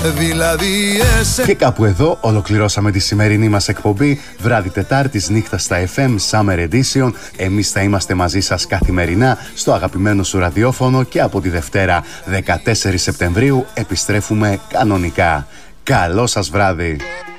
Και κάπου εδώ ολοκληρώσαμε τη σημερινή μας εκπομπή βράδυ Τετάρτης, νύχτα στα FM Summer Edition. Εμείς θα είμαστε μαζί σας καθημερινά στο αγαπημένο σου ραδιόφωνο και από τη Δευτέρα 14 Σεπτεμβρίου επιστρέφουμε κανονικά. Καλό σας βράδυ!